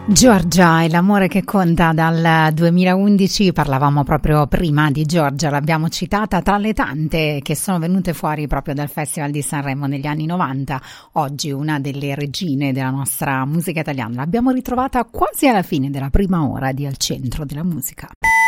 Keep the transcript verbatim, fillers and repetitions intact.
Giorgia e l'amore che conta dal duemilaundici, parlavamo proprio prima di Giorgia, l'abbiamo citata tra le tante che sono venute fuori proprio dal Festival di Sanremo negli anni novanta. Oggi una delle regine della nostra musica italiana, l'abbiamo ritrovata quasi alla fine della prima ora di Al Centro della Musica.